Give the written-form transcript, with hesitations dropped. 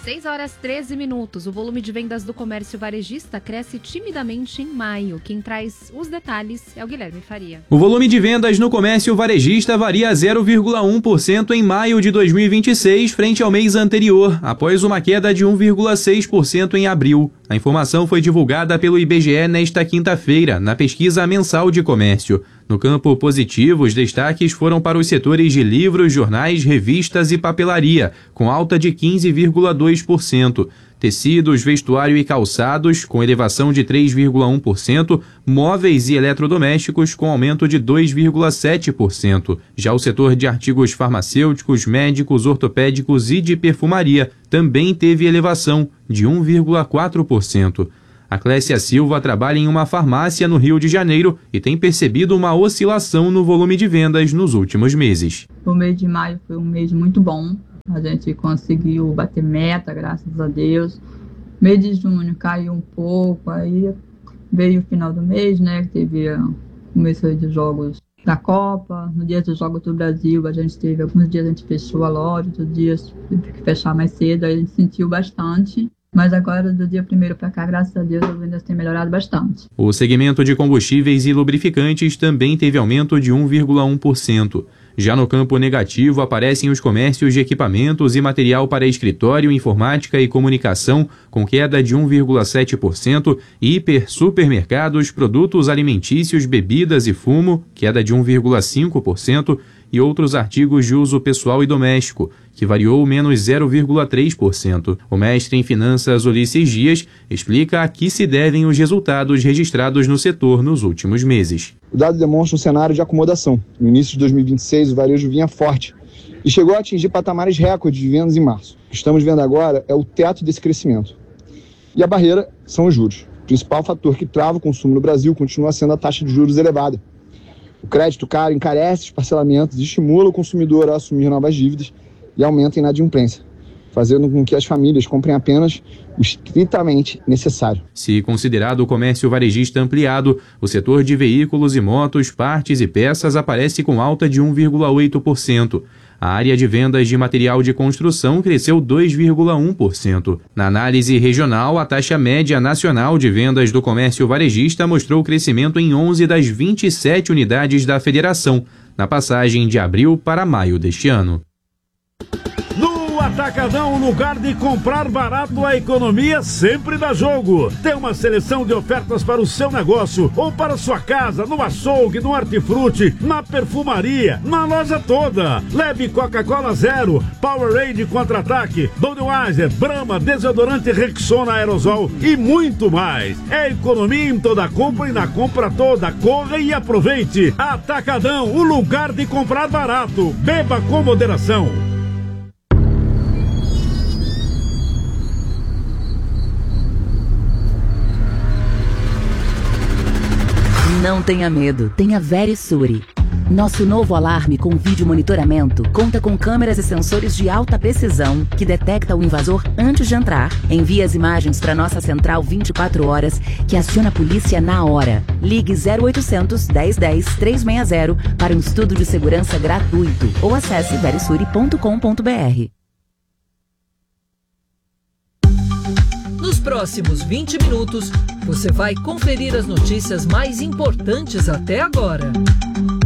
6h13. O volume de vendas do comércio varejista cresce timidamente em maio. Quem traz os detalhes é o Guilherme Faria. O volume de vendas no comércio varejista varia 0,1% em maio de 2026 frente ao mês anterior, após uma queda de 1,6% em abril. A informação foi divulgada pelo IBGE nesta quinta-feira, na pesquisa mensal de comércio. No campo positivo, os destaques foram para os setores de livros, jornais, revistas e papelaria, com alta de 15,2%. Tecidos, vestuário e calçados, com elevação de 3,1%, móveis e eletrodomésticos, com aumento de 2,7%. Já o setor de artigos farmacêuticos, médicos, ortopédicos e de perfumaria também teve elevação de 1,4%. A Clécia Silva trabalha em uma farmácia no Rio de Janeiro e tem percebido uma oscilação no volume de vendas nos últimos meses. O mês de maio foi um mês muito bom. A gente conseguiu bater meta, graças a Deus. Mês de junho caiu um pouco, aí veio o final do mês, né? Teve o começo de jogos da Copa. No dia dos Jogos do Brasil, a gente teve alguns dias a gente fechou a loja, outros dias teve que fechar mais cedo, aí a gente sentiu bastante. Mas agora, do dia 1º para cá, graças a Deus, as vendas têm melhorado bastante. O segmento de combustíveis e lubrificantes também teve aumento de 1,1%. Já no campo negativo, aparecem os comércios de equipamentos e material para escritório, informática e comunicação, com queda de 1,7%, hiper, supermercados, produtos alimentícios, bebidas e fumo, queda de 1,5%, e outros artigos de uso pessoal e doméstico, que variou menos 0,3%. O mestre em finanças Ulisses Dias explica a que se devem os resultados registrados no setor nos últimos meses. O dado demonstra um cenário de acomodação. No início de 2026, o varejo vinha forte e chegou a atingir patamares recordes de vendas em março. O que estamos vendo agora é o teto desse crescimento. E a barreira são os juros. O principal fator que trava o consumo no Brasil continua sendo a taxa de juros elevada. O crédito caro encarece os parcelamentos, estimula o consumidor a assumir novas dívidas e aumenta a inadimplência, fazendo com que as famílias comprem apenas o estritamente necessário. Se considerado o comércio varejista ampliado, o setor de veículos e motos, partes e peças aparece com alta de 1,8%. A área de vendas de material de construção cresceu 2,1%. Na análise regional, a taxa média nacional de vendas do comércio varejista mostrou crescimento em 11 das 27 unidades da federação, na passagem de abril para maio deste ano. Atacadão, o lugar de comprar barato, a economia sempre dá jogo. Tem uma seleção de ofertas para o seu negócio ou para sua casa, no açougue, no hortifruti, na perfumaria, na loja toda. Leve Coca-Cola Zero, Powerade Contra-Ataque, Budweiser, Brahma, desodorante Rexona Aerosol e muito mais. É economia em toda compra e na compra toda. Corra e aproveite. Atacadão, o lugar de comprar barato. Beba com moderação. Não tenha medo, tenha Verisure. Nosso novo alarme com vídeo monitoramento conta com câmeras e sensores de alta precisão que detecta o invasor antes de entrar. Envia as imagens para nossa central 24 horas que aciona a polícia na hora. Ligue 0800 1010 360 para um estudo de segurança gratuito ou acesse verisure.com.br. Nos próximos 20 minutos, você vai conferir as notícias mais importantes até agora.